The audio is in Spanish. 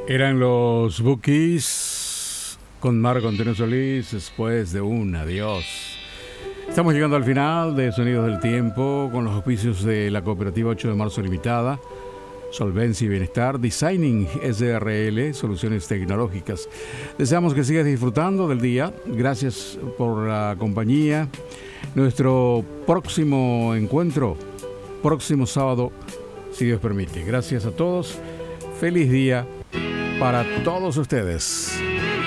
Eran los Bookies con Marco Antonio Solís después de un adiós. Estamos llegando al final de Sonidos del Tiempo con los auspicios de la Cooperativa 8 de Marzo Limitada, Solvencia y Bienestar, Designing SRL, Soluciones Tecnológicas. Deseamos que sigas disfrutando del día. Gracias por la compañía. Nuestro próximo encuentro, próximo sábado, si Dios permite. Gracias a todos. Feliz día para todos ustedes.